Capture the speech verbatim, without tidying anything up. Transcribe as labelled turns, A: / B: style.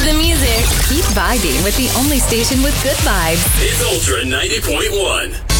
A: the music. Keep vibing with the only station with good vibes.
B: It's Ultra ninety point one.